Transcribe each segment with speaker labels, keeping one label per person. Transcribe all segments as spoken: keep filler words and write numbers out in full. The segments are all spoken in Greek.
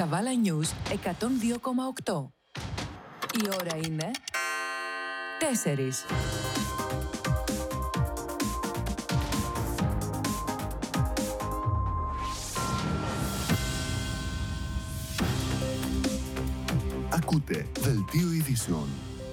Speaker 1: Καβάλα News εκατόν δύο κόμμα οκτώ. Η ώρα είναι τέσσερις.
Speaker 2: Ακούτε Δελτίο Ειδήσεων.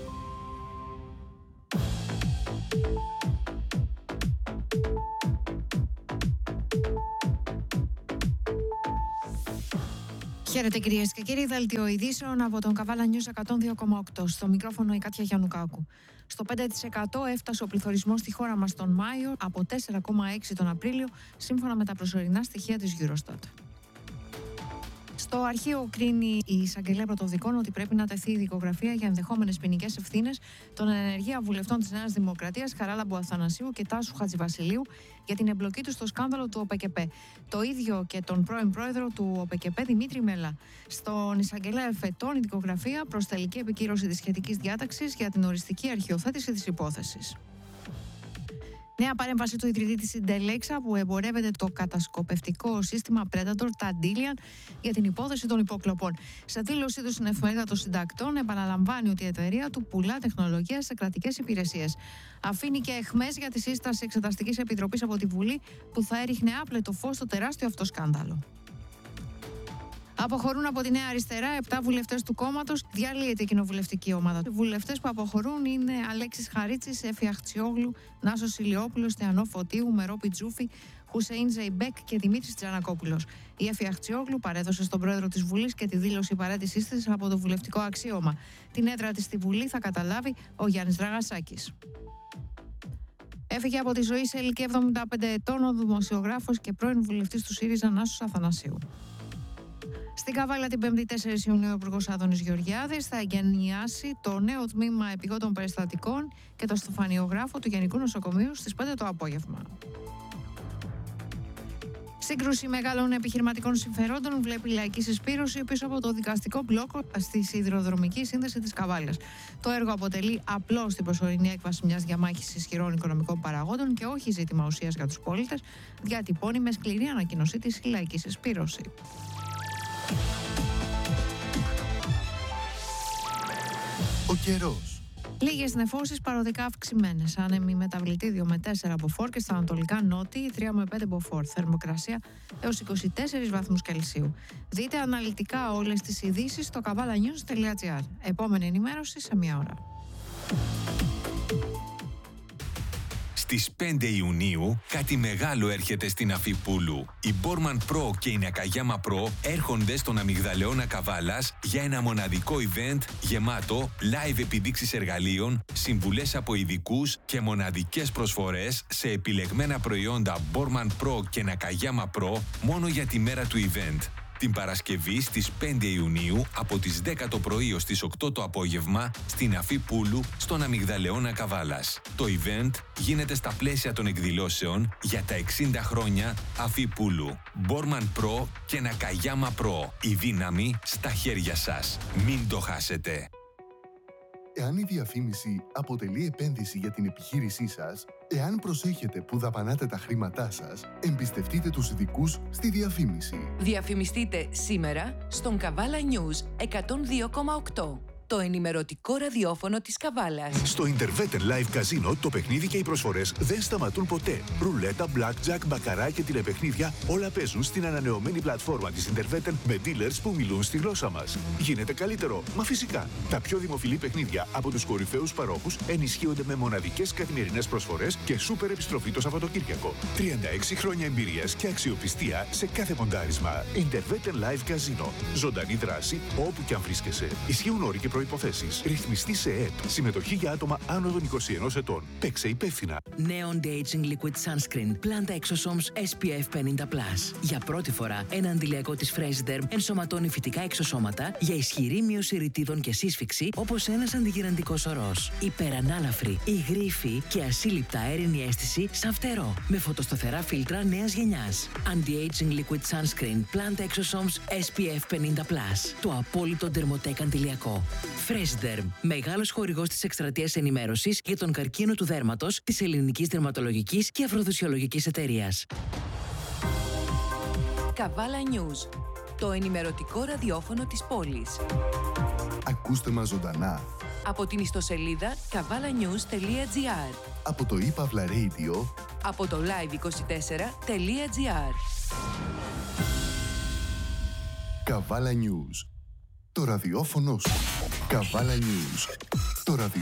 Speaker 3: Χαίρετε κυρίες και κύριοι, Δελτίο Ειδήσεων από τον Καβάλα News εκατόν δύο κόμμα οκτώ. Στο μικρόφωνο η Κάτια Γιαννουκάκου. Στο πέντε τοις εκατό έφτασε ο πληθωρισμός στη χώρα μας τον Μάιο, από τέσσερα κόμμα έξι τον Απρίλιο, σύμφωνα με τα προσωρινά στοιχεία της Eurostat. Στο αρχείο κρίνει η εισαγγελέα πρωτοδικών ότι πρέπει να τεθεί η δικογραφία για ενδεχόμενες ποινικές ευθύνες των ενεργεία βουλευτών της Νέας Δημοκρατίας Χαράλαμπου Αθανασίου και Τάσου Χατζηβασιλείου για την εμπλοκή τους στο σκάνδαλο του ΟΠΕΚΕΠΕ. Το ίδιο και τον πρώην πρόεδρο του ΟΠΕΚΕΠΕ Δημήτρη Μελά. Στον εισαγγελέα εφετών η δικογραφία προς τελική επικύρωση της σχετικής διάταξης για την οριστική αρχιοθέτηση της υπόθεσης. Νέα παρέμβαση του ιδρυτή της Συντελέξα που εμπορεύεται το κατασκοπευτικό σύστημα Predator Tandilian για την υπόθεση των υποκλοπών. Σε δήλωσή του στην εφημερίδα των συντακτών, επαναλαμβάνει ότι η εταιρεία του πουλά τεχνολογία σε κρατικές υπηρεσίες. Αφήνει και αιχμές για τη σύσταση Εξεταστικής Επιτροπής από τη Βουλή που θα έριχνε άπλετο φως στο τεράστιο αυτό σκάνδαλο. Αποχωρούν από τη Νέα Αριστερά επτά βουλευτές του κόμματος. Διαλύεται η κοινοβουλευτική ομάδα. Οι βουλευτές που αποχωρούν είναι Αλέξης Χαρίτσης, Έφη Αχτσιόγλου, Νάσος Ηλιόπουλος, Θεανό Φωτίου, Μερό Πιτζούφη, Χουσεΐν Ζεϊμπέκ και Δημήτρης Τζανακόπουλος. Η Έφη Αχτσιόγλου παρέδωσε στον πρόεδρο της Βουλής και τη δήλωση παρέτησής της από το βουλευτικό αξίωμα. Την έδρα της στη Βουλή θα καταλάβει ο Γιάννης Δραγασάκης. Έφυγε από τη ζωή σε ηλικία εβδομήντα πέντε ετών ο δημοσιογράφος και πρώην βουλευτής του ΣΥΡΙΖΑ Νάσος Αθανασίου. Στην Καβάλα την πέμπτη τέσσερις Ιουνίου ο Υπουργός Άδωνης Γεωργιάδης θα εγκαινιάσει το νέο τμήμα επιγόντων περιστατικών και το στοφανιογράφο του Γενικού Νοσοκομείου στις πέντε το απόγευμα. Σύγκρουση μεγάλων επιχειρηματικών συμφερόντων βλέπει η Λαϊκή Συσπήρωση πίσω από το δικαστικό μπλόκο στη σιδηροδρομική σύνδεση της Καβάλας. Το έργο αποτελεί απλώς την προσωρινή έκβαση μιας διαμάχης ισχυρών οικονομικών παραγόντων και όχι ζήτημα ουσίας για τους πολίτες, διατυπώνει με σκληρή ανακοίνωσή της η Λαϊκή Συσπήρωση.
Speaker 2: Ο καιρός.
Speaker 3: Λίγες νεφώσεις παροδικά αυξημένες. Άνεμοι μεταβλητή δύο με τέσσερα μποφόρ και στα ανατολικά νότιοι τρία με πέντε μποφόρ. Θερμοκρασία έως είκοσι τέσσερις βαθμούς Κελσίου. Δείτε αναλυτικά όλες τις ειδήσεις στο καβάλα νιους τελεία τζι άρ. Επόμενη ενημέρωση σε μία ώρα.
Speaker 4: Στις πέντε Ιουνίου κάτι μεγάλο έρχεται στην Αφίπουλου. Η Borman Pro και η Nakayama Pro έρχονται στον Αμυγδαλεώνα Καβάλας για ένα μοναδικό event γεμάτο live επιδείξεις εργαλείων, συμβουλές από ειδικούς και μοναδικές προσφορές σε επιλεγμένα προϊόντα Borman Pro και Nakayama Pro μόνο για τη μέρα του event. Την Παρασκευή στις πέντε Ιουνίου από τις δέκα το πρωί ως τις οκτώ το απόγευμα στην Αφίπουλου στον Αμυγδαλεώνα Καβάλας. Το event γίνεται στα πλαίσια των εκδηλώσεων για τα εξήντα χρόνια Αφίπουλου. Borman Pro και Nakayama Pro. Η δύναμη στα χέρια σας. Μην το χάσετε.
Speaker 2: Εάν η διαφήμιση αποτελεί επένδυση για την επιχείρησή σας, εάν προσέχετε που δαπανάτε τα χρήματά σας, εμπιστευτείτε τους ειδικούς στη διαφήμιση.
Speaker 1: Διαφημιστείτε σήμερα στον Καβάλα News εκατόν δύο κόμμα οκτώ. Το ενημερωτικό ραδιόφωνο της Καβάλας.
Speaker 5: Στο Intervetten Live Casino το παιχνίδι και οι προσφορές δεν σταματούν ποτέ. Ρουλέτα, blackjack, μπακαρά και τηλεπαιχνίδια όλα παίζουν στην ανανεωμένη πλατφόρμα της Intervetten με dealers που μιλούν στη γλώσσα μας. Γίνεται καλύτερο, μα φυσικά. Τα πιο δημοφιλή παιχνίδια από τους κορυφαίους παρόχους ενισχύονται με μοναδικές καθημερινές προσφορές και σούπερ επιστροφή το Σαββατοκύριακο. τριάντα έξι χρόνια εμπειρίας και αξιοπιστία σε κάθε ποντάρισμα. Intervetten Live Casino. Ζωντανή δράση όπου και αν βρίσκεσαι. Ισχύουν όροι και προϋποθέσεις. Ρυθμιστή σε ΕΕΠ. Συμμετοχή για άτομα άνω των είκοσι ενός ετών. Παίξε υπεύθυνα.
Speaker 6: Νέο Anti-Aging Liquid Sunscreen. Planta Exosomes ες πι εφ πενήντα πλας. Για πρώτη φορά, ένα αντιλιακό της Fresiderm ενσωματώνει φυτικά εξωσώματα για ισχυρή μείωση ρητίδων και σύσφυξη, όπως ένας αντιγυραντικός ορός. Υπερανάλαφρη, υγρήφη και ασύλληπτα αέρινη αίσθηση σαν φτερό. Με φωτοσταθερά φίλτρα νέας γενιάς. Anti-Aging Liquid Sunscreen. Planta Exosomes ες πι εφ πενήντα πλας. Το απόλυτο ντερμοτέκ αντιλιακό. Fresiderm, μεγάλος χορηγός της εκστρατείας ενημέρωσης για τον καρκίνο του δέρματος της Ελληνικής Δερματολογικής και Αφροδισιολογικής Εταιρείας.
Speaker 1: Καβάλα News. το ενημερωτικό ραδιόφωνο της πόλης.
Speaker 2: Ακούστε μας ζωντανά
Speaker 1: Από την ιστοσελίδα καβάλα νιούς τελεία τζι άρ,
Speaker 2: από το ePavla Radio,
Speaker 1: από το λάιβ είκοσι τέσσερα τελεία τζι άρ.
Speaker 2: Καβάλα News. Το ραδιόφωνο σου. Καβάλα News. Το ραδιόφωνο.